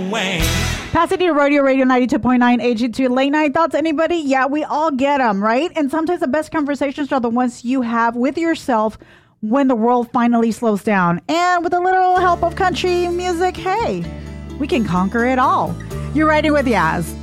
Pasadena Radio 92.9 AG2 late night thoughts. Anybody? Yeah, we all get them, right? And sometimes the best conversations are the ones you have with yourself when the world finally slows down. And with a little help of country music, hey, we can conquer it all. You're riding with Yaz.